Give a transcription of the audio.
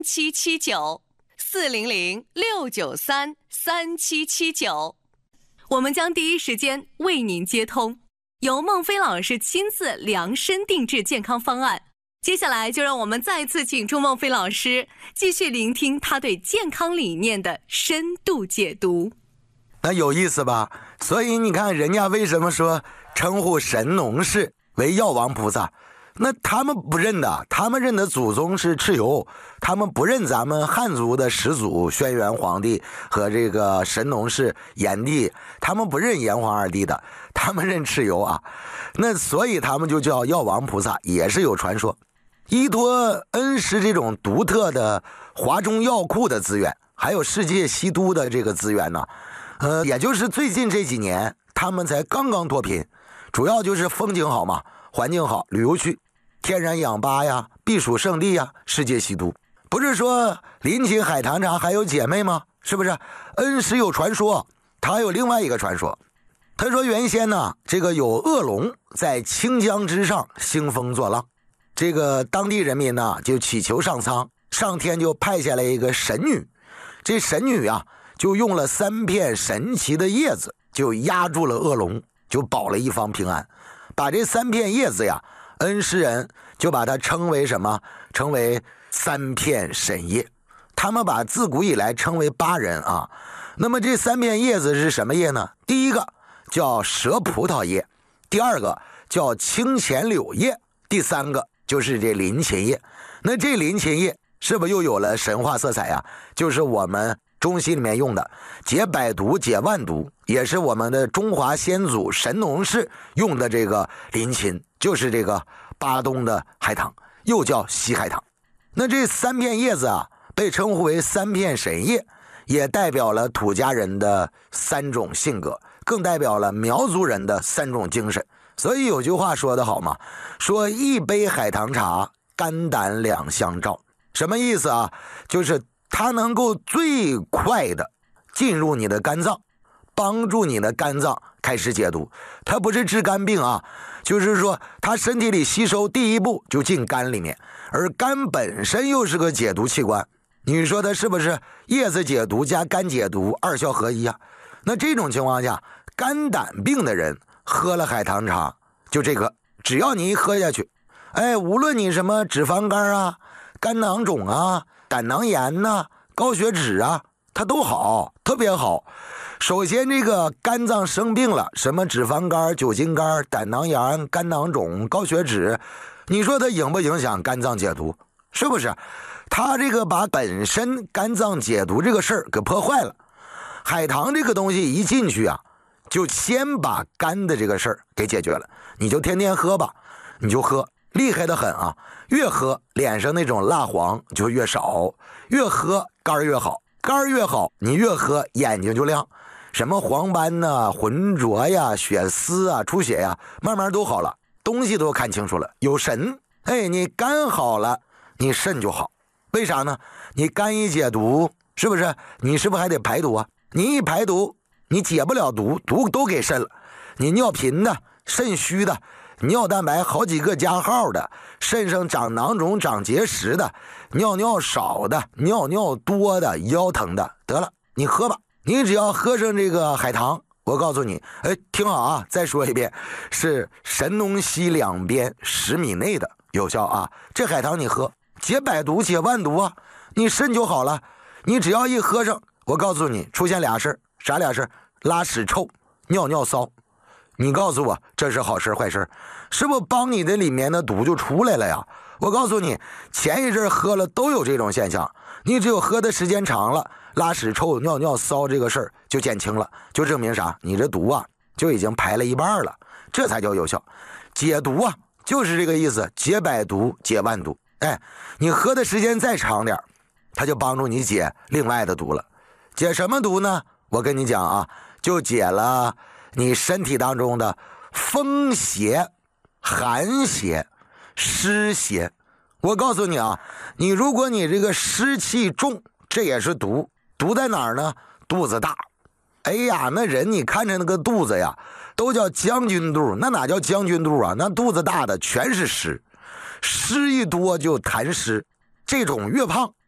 779，400-693-3779，我们将第一时间为您接通，由孟非老师亲自量身定制健康方案。接下来就让我们再次请出孟非老师，继续聆听他对健康理念的深度解读。 那有意思吧？所以你看人家为什么说称呼神农氏为药王菩萨，那他们不认的，他们认的祖宗是蚩尤，他们不认咱们汉族的始祖轩辕皇帝和这个神农氏炎帝，他们不认炎黄二帝的，他们认蚩尤啊。那所以他们就叫药王菩萨，也是有传说。依托恩师这种独特的华中药库的资源，还有世界西都的这个资源呢，也就是最近这几年他们才刚刚脱贫，主要就是风景好嘛，环境好，旅游区，天然氧吧呀，避暑胜地呀，世界西都。不是说临近海棠茶还有姐妹吗？是不是？恩师有传说，他还有另外一个传说。他说原先呢，这个有恶龙在清江之上兴风作浪，这个当地人民呢就祈求上苍，上天就派下来一个神女，这神女啊就用了3片神奇的叶子，就压住了恶龙，就保了一方平安。把这3片叶子呀，恩师人就把它称为什么？称为3片神叶。他们把自古以来称为8人啊。那么这3片叶子是什么叶呢？第一个叫蛇葡萄叶，第二个叫清浅柳叶，第三个就是这林芹叶。那这林芹叶是不是又有了神话色彩呀？就是我们中西里面用的解百毒解万毒，也是我们的中华先祖神农氏用的这个林芹，就是这个巴东的海棠，又叫西海棠。那这3片叶子啊，被称呼为3片神叶，也代表了土家人的3种性格，更代表了苗族人的3种精神。所以有句话说得好嘛，说一杯海棠茶，肝胆两相照。什么意思啊？就是它能够最快的进入你的肝脏，帮助你的肝脏开始解毒。它不是治肝病啊，就是说它身体里吸收第一步就进肝里面，而肝本身又是个解毒器官。你说它是不是叶子解毒加肝解毒2效合一啊？那这种情况下，肝胆病的人喝了海棠茶，就这个，只要你一喝下去，无论你什么脂肪肝啊、肝囊肿啊、胆囊炎呐、高血脂啊，它都好，特别好。首先这个肝脏生病了，什么脂肪肝、酒精肝、胆囊炎、肝囊肿、高血脂，你说它影不影响肝脏解毒？是不是？它这个把本身肝脏解毒这个事儿给破坏了。海棠这个东西一进去啊，就先把肝的这个事儿给解决了。你就天天喝吧，你就喝，厉害的很啊！越喝脸上那种蜡黄就越少，越喝肝越好，肝越好，你越喝眼睛就亮，什么黄斑呐、浑浊呀、血丝啊、出血呀，慢慢都好了，东西都看清楚了，有神。你肝好了，你肾就好。为啥呢？你肝一解毒，是不是？你是不是还得排毒啊？你一排毒，你解不了毒，毒都给肾了。你尿频的、肾虚的、尿蛋白好几个加号的、肾上长囊肿、长结石的、尿尿少的、尿尿多的、腰疼的，得了，你喝吧。你只要喝上这个海棠，我告诉你，听好啊，再说一遍，是神农溪两边10米内的有效啊。这海棠你喝，解百毒解万毒啊，你肾就好了。你只要一喝上，我告诉你出现俩事儿，啥俩事儿？拉屎臭，尿尿骚。你告诉我这是好事坏事？是不是帮你的里面的毒就出来了呀？我告诉你，前一阵喝了都有这种现象，你只有喝的时间长了，拉屎臭、尿尿骚这个事儿就减轻了，就证明啥？你这毒啊就已经排了一半了，这才叫有效。解毒啊就是这个意思，解百毒解万毒。你喝的时间再长点，它就帮助你解另外的毒了。解什么毒呢？我跟你讲啊，就解了你身体当中的风邪、寒邪、湿邪。我告诉你啊，如果你这个湿气重，这也是毒。毒在哪儿呢？肚子大。那人你看着那个肚子呀，都叫将军肚，那哪叫将军肚啊？那肚子大的全是湿，湿一多就痰湿。这种越胖